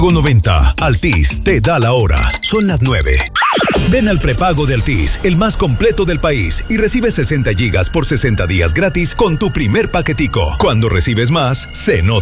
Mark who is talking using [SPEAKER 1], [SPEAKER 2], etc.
[SPEAKER 1] 90. Altis te da la hora. Son las 9. Ven al prepago de Altis, el más completo del país, y recibe 60 gigas por 60 días gratis con tu primer paquetico. Cuando recibes más, se nota.